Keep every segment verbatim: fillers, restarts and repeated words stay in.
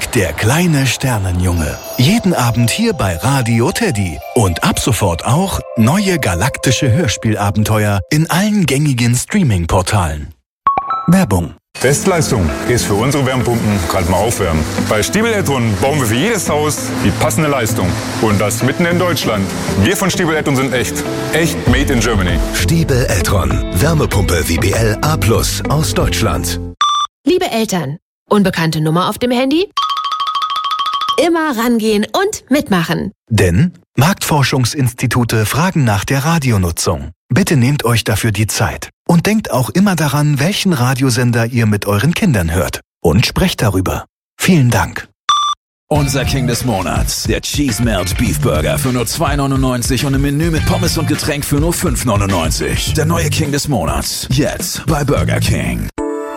Tick, der kleine Sternenjunge. Jeden Abend hier bei Radio Teddy. Und ab sofort auch neue galaktische Hörspielabenteuer in allen gängigen Streaming-Portalen. Werbung. Bestleistung ist für unsere Wärmepumpen gerade mal aufwärmen. Bei Stiebel Eltron bauen wir für jedes Haus die passende Leistung. Und das mitten in Deutschland. Wir von Stiebel Eltron sind echt. Echt made in Germany. Stiebel Eltron. Wärmepumpe W B L A plus aus Deutschland. Liebe Eltern, unbekannte Nummer auf dem Handy? Immer rangehen und mitmachen. Denn Marktforschungsinstitute fragen nach der Radionutzung. Bitte nehmt euch dafür die Zeit. Und denkt auch immer daran, welchen Radiosender ihr mit euren Kindern hört. Und sprecht darüber. Vielen Dank. Unser King des Monats, der Cheese Melt Beef Burger für nur zwei neunundneunzig und im Menü mit Pommes und Getränk für nur fünf neunundneunzig. Der neue King des Monats, jetzt bei Burger King.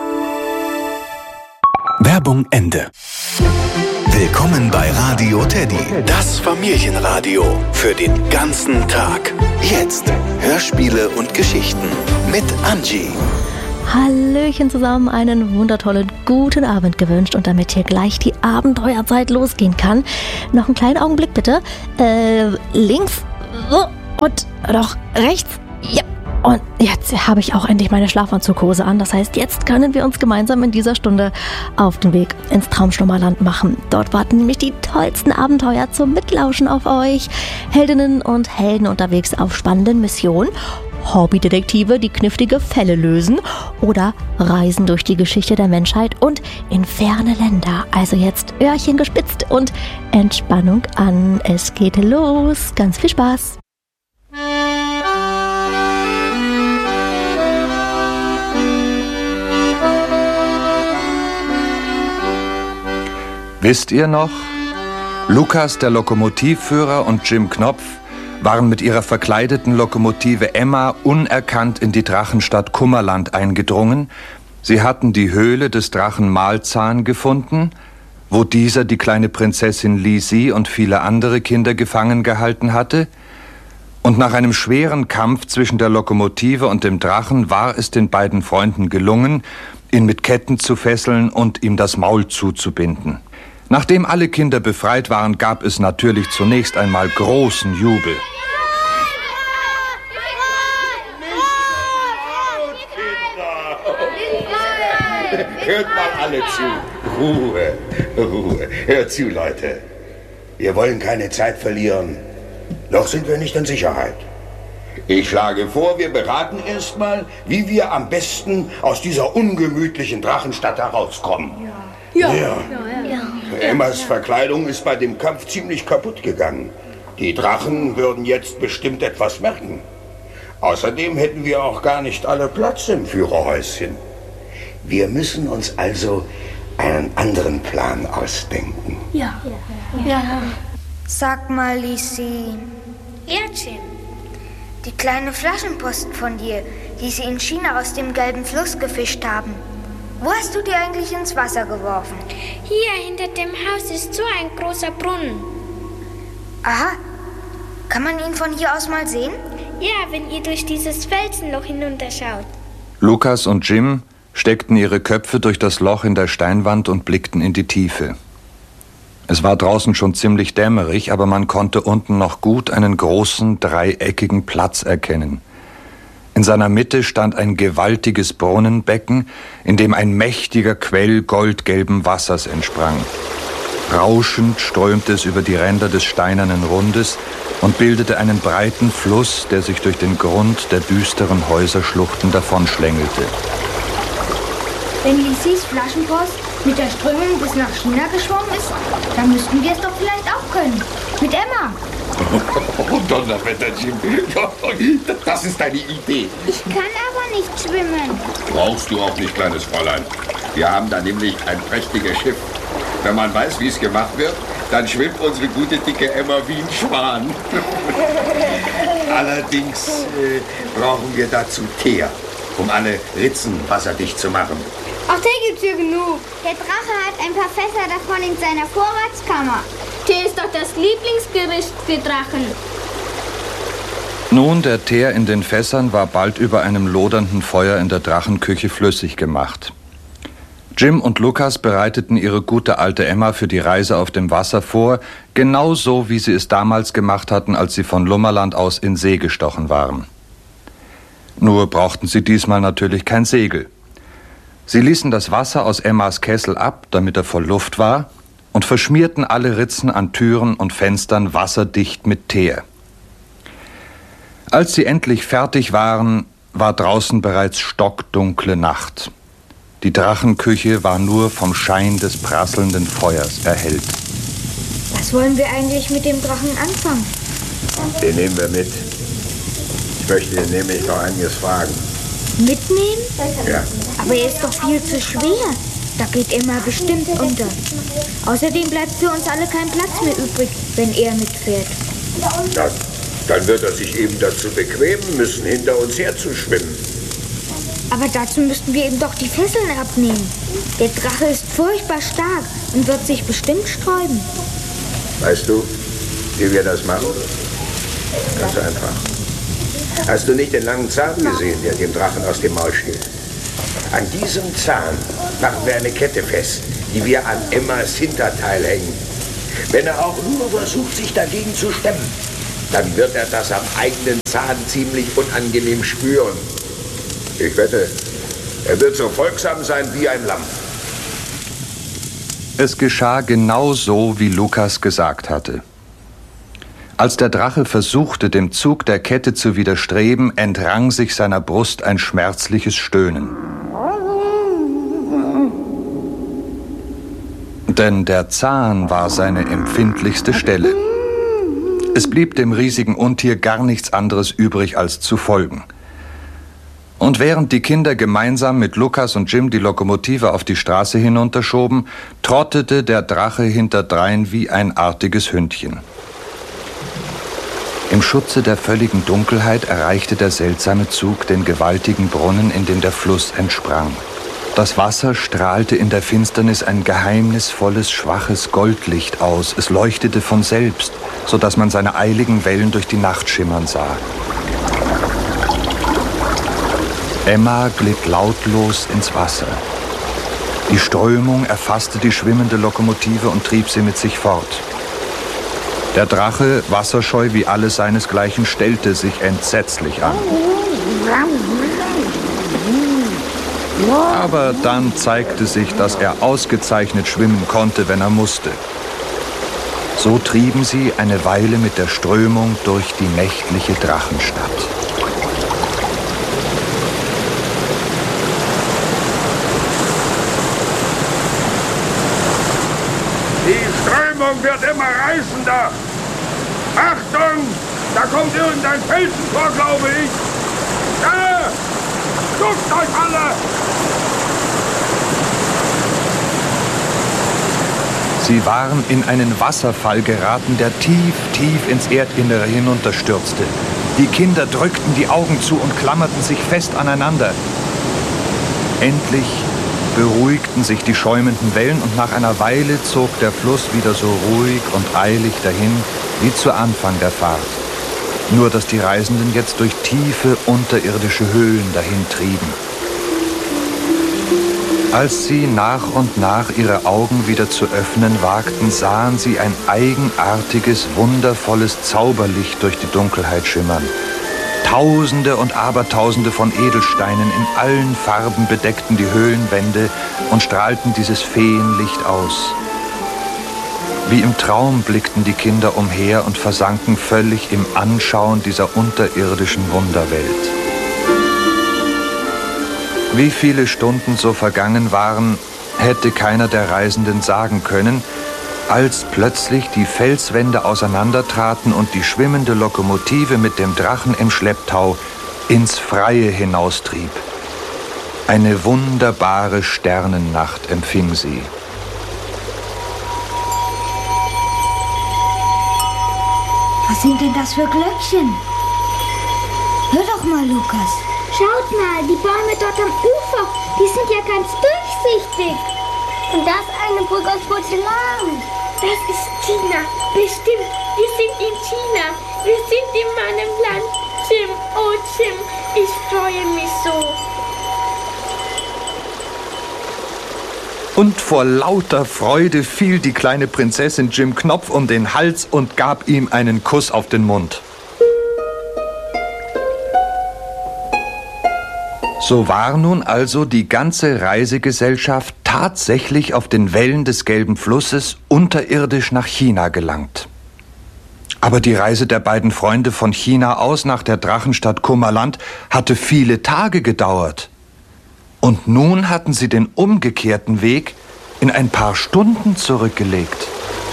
Werbung Ende. Willkommen bei Radio Teddy, das Familienradio für den ganzen Tag. Jetzt Hörspiele und Geschichten mit Angie. Hallöchen zusammen, einen wundervollen guten Abend gewünscht und damit hier gleich die Abenteuerzeit losgehen kann. Noch einen kleinen Augenblick bitte. Äh, links so, und noch rechts. Ja. Und jetzt habe ich auch endlich meine Schlafanzughose an. Das heißt, jetzt können wir uns gemeinsam in dieser Stunde auf den Weg ins Traumschnummerland machen. Dort warten nämlich die tollsten Abenteuer zum Mitlauschen auf euch. Heldinnen und Helden unterwegs auf spannenden Missionen. Hobbydetektive, die knifflige Fälle lösen. Oder Reisen durch die Geschichte der Menschheit und in ferne Länder. Also jetzt Öhrchen gespitzt und Entspannung an. Es geht los. Ganz viel Spaß. Wisst ihr noch? Lukas, der Lokomotivführer, und Jim Knopf waren mit ihrer verkleideten Lokomotive Emma unerkannt in die Drachenstadt Kummerland eingedrungen. Sie hatten die Höhle des Drachen Malzahn gefunden, wo dieser die kleine Prinzessin Lisi und viele andere Kinder gefangen gehalten hatte. Und nach einem schweren Kampf zwischen der Lokomotive und dem Drachen war es den beiden Freunden gelungen, ihn mit Ketten zu fesseln und ihm das Maul zuzubinden. Nachdem alle Kinder befreit waren, gab es natürlich zunächst einmal großen Jubel. Hört mal alle zu. Ruhe, Ruhe. Hört zu, Leute. Wir wollen keine Zeit verlieren. Noch sind wir nicht in Sicherheit. Ich schlage vor, wir beraten erstmal, wie wir am besten aus dieser ungemütlichen Drachenstadt herauskommen. Ja. Ja. Ja. Ja. Emmas Verkleidung ist bei dem Kampf ziemlich kaputt gegangen. Die Drachen würden jetzt bestimmt etwas merken. Außerdem hätten wir auch gar nicht alle Platz im Führerhäuschen. Wir müssen uns also einen anderen Plan ausdenken. Ja. Ja. Ja. Sag mal, Lisi. Ja, Jim. Die kleine Flaschenpost von dir, die sie in China aus dem gelben Fluss gefischt haben. Wo hast du die eigentlich ins Wasser geworfen? Hier hinter dem Haus ist so ein großer Brunnen. Aha. Kann man ihn von hier aus mal sehen? Ja, wenn ihr durch dieses Felsenloch hinunterschaut. Lukas und Jim steckten ihre Köpfe durch das Loch in der Steinwand und blickten in die Tiefe. Es war draußen schon ziemlich dämmerig, aber man konnte unten noch gut einen großen, dreieckigen Platz erkennen. In seiner Mitte stand ein gewaltiges Brunnenbecken, in dem ein mächtiger Quell goldgelben Wassers entsprang. Rauschend strömte es über die Ränder des steinernen Rundes und bildete einen breiten Fluss, der sich durch den Grund der düsteren Häuserschluchten davonschlängelte. Wenn Lisis Flaschenpost mit der Strömung bis nach China geschwommen ist, dann müssten wir es doch vielleicht auch können. Mit Emma. Oh, Donnerwetter, Jim. Das ist deine Idee. Ich kann aber nicht schwimmen. Brauchst du auch nicht, kleines Fräulein. Wir haben da nämlich ein prächtiges Schiff. Wenn man weiß, wie es gemacht wird, dann schwimmt unsere gute, dicke Emma wie ein Schwan. Allerdings äh, brauchen wir dazu Teer, um alle Ritzen wasserdicht zu machen. Auch Tee gibt's hier genug. Der Drache hat ein paar Fässer davon in seiner Vorratskammer. Tee ist doch das Lieblingsgericht für Drachen. Nun, der Teer in den Fässern war bald über einem lodernden Feuer in der Drachenküche flüssig gemacht. Jim und Lukas bereiteten ihre gute alte Emma für die Reise auf dem Wasser vor, genauso wie sie es damals gemacht hatten, als sie von Lummerland aus in See gestochen waren. Nur brauchten sie diesmal natürlich kein Segel. Sie ließen das Wasser aus Emmas Kessel ab, damit er voll Luft war, und verschmierten alle Ritzen an Türen und Fenstern wasserdicht mit Teer. Als sie endlich fertig waren, war draußen bereits stockdunkle Nacht. Die Drachenküche war nur vom Schein des prasselnden Feuers erhellt. Was wollen wir eigentlich mit dem Drachen anfangen? Den nehmen wir mit. Ich möchte ihn nämlich noch einiges fragen. Mitnehmen? Ja. Aber er ist doch viel zu schwer. Da geht Emma bestimmt unter. Außerdem bleibt für uns alle kein Platz mehr übrig, wenn er mitfährt. Dann, dann wird er sich eben dazu bequemen müssen, hinter uns herzuschwimmen. Aber dazu müssten wir ihm doch die Fesseln abnehmen. Der Drache ist furchtbar stark und wird sich bestimmt sträuben. Weißt du, wie wir das machen? Ganz einfach. Hast du nicht den langen Zahn gesehen, der dem Drachen aus dem Maul steht? An diesem Zahn machen wir eine Kette fest, die wir an Emmas Hinterteil hängen. Wenn er auch nur versucht, sich dagegen zu stemmen, dann wird er das am eigenen Zahn ziemlich unangenehm spüren. Ich wette, er wird so folgsam sein wie ein Lamm. Es geschah genau so, wie Lukas gesagt hatte. Als der Drache versuchte, dem Zug der Kette zu widerstreben, entrang sich seiner Brust ein schmerzliches Stöhnen. Denn der Zahn war seine empfindlichste Stelle. Es blieb dem riesigen Untier gar nichts anderes übrig, als zu folgen. Und während die Kinder gemeinsam mit Lukas und Jim die Lokomotive auf die Straße hinunterschoben, trottete der Drache hinterdrein wie ein artiges Hündchen. Im Schutze der völligen Dunkelheit erreichte der seltsame Zug den gewaltigen Brunnen, in dem der Fluss entsprang. Das Wasser strahlte in der Finsternis ein geheimnisvolles, schwaches Goldlicht aus. Es leuchtete von selbst, sodass man seine eiligen Wellen durch die Nacht schimmern sah. Emma glitt lautlos ins Wasser. Die Strömung erfasste die schwimmende Lokomotive und trieb sie mit sich fort. Der Drache, wasserscheu wie alle seinesgleichen, stellte sich entsetzlich an. Aber dann zeigte sich, dass er ausgezeichnet schwimmen konnte, wenn er musste. So trieben sie eine Weile mit der Strömung durch die nächtliche Drachenstadt. Die Strömung wird immer reißender. Achtung, da kommt irgendein Felsentor, glaube ich. Da! Duckt euch alle! Sie waren in einen Wasserfall geraten, der tief, tief ins Erdinnere hinunterstürzte. Die Kinder drückten die Augen zu und klammerten sich fest aneinander. Endlich beruhigten sich die schäumenden Wellen und nach einer Weile zog der Fluss wieder so ruhig und eilig dahin wie zu Anfang der Fahrt. Nur dass die Reisenden jetzt durch tiefe unterirdische Höhlen dahin trieben. Als sie nach und nach ihre Augen wieder zu öffnen wagten, sahen sie ein eigenartiges, wundervolles Zauberlicht durch die Dunkelheit schimmern. Tausende und Abertausende von Edelsteinen in allen Farben bedeckten die Höhlenwände und strahlten dieses Feenlicht aus. Wie im Traum blickten die Kinder umher und versanken völlig im Anschauen dieser unterirdischen Wunderwelt. Wie viele Stunden so vergangen waren, hätte keiner der Reisenden sagen können, als plötzlich die Felswände auseinandertraten und die schwimmende Lokomotive mit dem Drachen im Schlepptau ins Freie hinaustrieb. Eine wunderbare Sternennacht empfing sie. Was sind denn das für Glöckchen? Hör doch mal, Lukas. Schaut mal, die Bäume dort am Ufer, die sind ja ganz durchsichtig. Und das ist eine Brücke aus Porzellan. Das ist China. Bestimmt, wir sind in China. Wir sind in meinem Land. Jim, oh Jim, ich freue mich so. Und vor lauter Freude fiel die kleine Prinzessin Jim Knopf um den Hals und gab ihm einen Kuss auf den Mund. So war nun also die ganze Reisegesellschaft tatsächlich auf den Wellen des Gelben Flusses unterirdisch nach China gelangt. Aber die Reise der beiden Freunde von China aus nach der Drachenstadt Kummerland hatte viele Tage gedauert. Und nun hatten sie den umgekehrten Weg in ein paar Stunden zurückgelegt.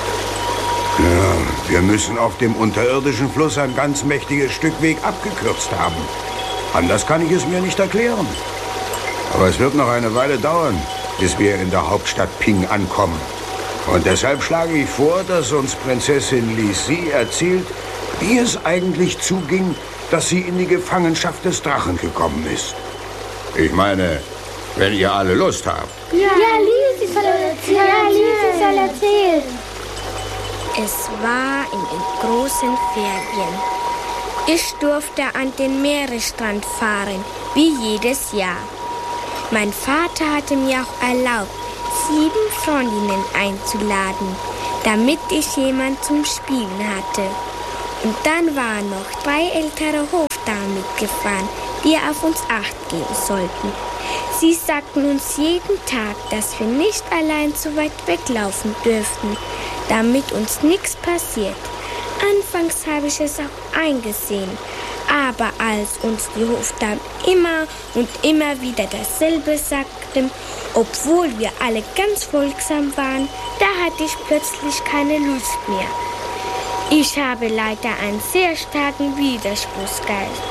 Ja, wir müssen auf dem unterirdischen Fluss ein ganz mächtiges Stück Weg abgekürzt haben. Anders kann ich es mir nicht erklären. Aber es wird noch eine Weile dauern, bis wir in der Hauptstadt Ping ankommen. Und deshalb schlage ich vor, dass uns Prinzessin Li Si erzählt, wie es eigentlich zuging, dass sie in die Gefangenschaft des Drachen gekommen ist. Ich meine, wenn ihr alle Lust habt. Ja, ja Lisi soll erzählen. Ja, Lisi soll erzählen. Es war in den großen Ferien. Ich durfte an den Meeresstrand fahren, wie jedes Jahr. Mein Vater hatte mir auch erlaubt, sieben Freundinnen einzuladen, damit ich jemand zum Spielen hatte. Und dann waren noch drei ältere Hofdamen mitgefahren, die auf uns Acht geben sollten. Sie sagten uns jeden Tag, dass wir nicht allein so weit weglaufen dürften, damit uns nichts passiert. Anfangs habe ich es auch eingesehen, aber als uns die Hofdamen immer und immer wieder dasselbe sagten, obwohl wir alle ganz folgsam waren, da hatte ich plötzlich keine Lust mehr. Ich habe leider einen sehr starken Widerspruchsgeist.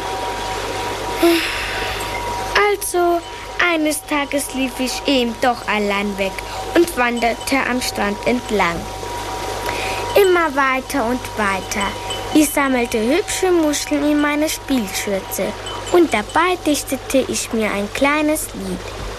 Also, eines Tages lief ich eben doch allein weg und wanderte am Strand entlang. Immer weiter und weiter. Ich sammelte hübsche Muscheln in meine Spielschürze und dabei dichtete ich mir ein kleines Lied.